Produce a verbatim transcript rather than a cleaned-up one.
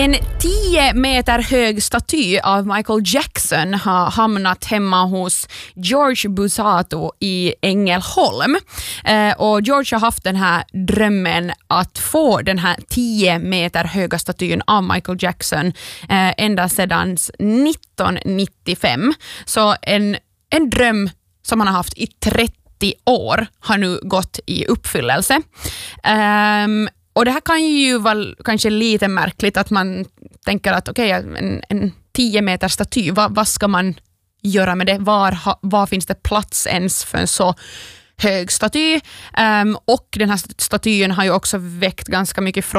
En tio meter hög staty av Michael Jackson har hamnat hemma hos George Busato i Ängelholm. Eh, och George har haft den här drömmen att få den här tio meter höga statyn av Michael Jackson eh, ända sedan nittonhundranittiofem. Så en, en dröm som han har haft i trettio år har nu gått i uppfyllelse. Um, och det här kan ju vara kanske lite märkligt att man tänker att okej, okay, en, en tio meter staty, vad, vad ska man göra med det? Var, ha, var finns det plats ens för en så hög staty? Um, och den här statyn har ju också väckt ganska mycket frågor